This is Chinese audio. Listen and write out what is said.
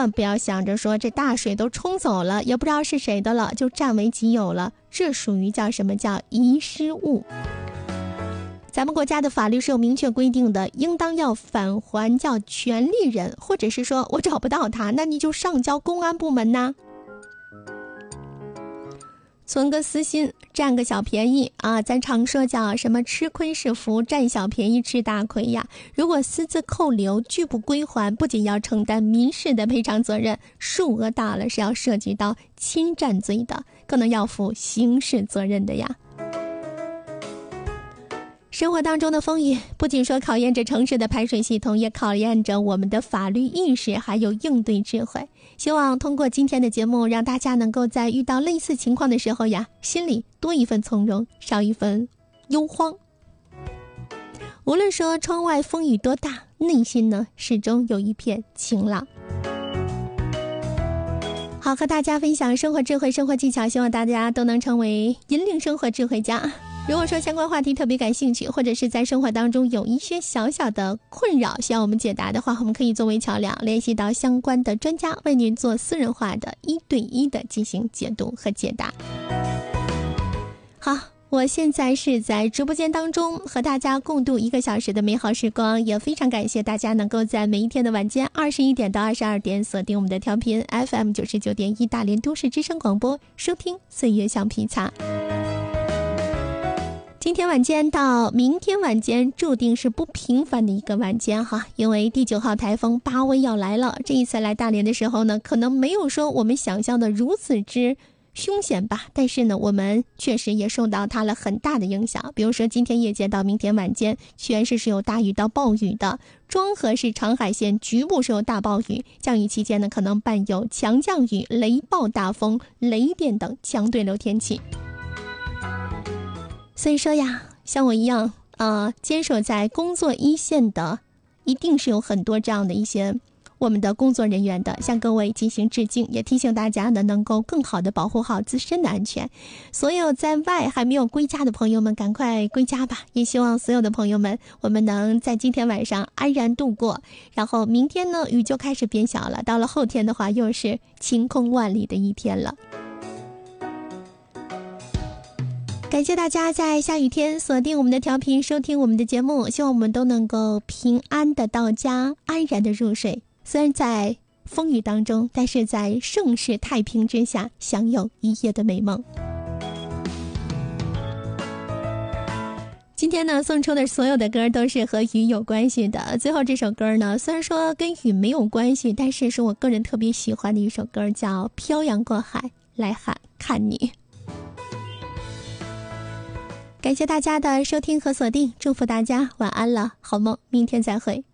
万不要想着说这大水都冲走了，也不知道是谁的了，就占为己有了，这属于叫什么叫遗失物。咱们国家的法律是有明确规定的，应当要返还叫权利人，或者是说我找不到他，那你就上交公安部门呐。存个私心，占个小便宜啊！咱常说叫什么吃亏是福，占小便宜吃大亏呀。如果私自扣留拒不归还，不仅要承担民事的赔偿责任，数额大了是要涉及到侵占罪的，可能要负刑事责任的呀。生活当中的风雨不仅说考验着城市的排水系统，也考验着我们的法律意识还有应对智慧。希望通过今天的节目，让大家能够在遇到类似情况的时候呀，心里多一份从容，少一份忧慌。无论说窗外风雨多大，内心呢始终有一片晴朗。好，和大家分享生活智慧、生活技巧，希望大家都能成为引领生活智慧家。如果说相关话题特别感兴趣，或者是在生活当中有一些小小的困扰需要我们解答的话，我们可以作为桥梁联系到相关的专家，为您做私人化的1对1的进行解读和解答。好，我现在是在直播间当中和大家共度1个小时的美好时光，也非常感谢大家能够在每一天的晚间21点到22点锁定我们的调频 FM 99.1大连都市之声广播，收听岁月橡皮擦。今天晚间到明天晚间注定是不平凡的一个晚间哈，因为第9号台风巴威要来了。这一次来大连的时候呢，可能没有说我们想象的如此之凶险吧，但是呢，我们确实也受到它了很大的影响。比如说今天夜间到明天晚间，全市是有大雨到暴雨的，庄河市长海县局部是有大暴雨，降雨期间呢，可能伴有强降雨、雷暴大风、雷电等强对流天气。所以说呀，像我一样坚守在工作一线的，一定是有很多这样的一些我们的工作人员的，向各位进行致敬，也提醒大家呢，能够更好的保护好自身的安全。所有在外还没有归家的朋友们，赶快归家吧！也希望所有的朋友们，我们能在今天晚上安然度过。然后明天呢，雨就开始变小了，到了后天的话，又是晴空万里的一天了。感谢大家在下雨天锁定我们的调频，收听我们的节目，希望我们都能够平安的到家，安然的入睡。虽然在风雨当中，但是在盛世太平之下，享有一夜的美梦。今天呢，送出的所有的歌都是和雨有关系的。最后这首歌呢，虽然说跟雨没有关系，但是是我个人特别喜欢的一首歌，叫《漂洋过海来喊看你》。感谢大家的收听和锁定，祝福大家晚安了，好梦，明天再会。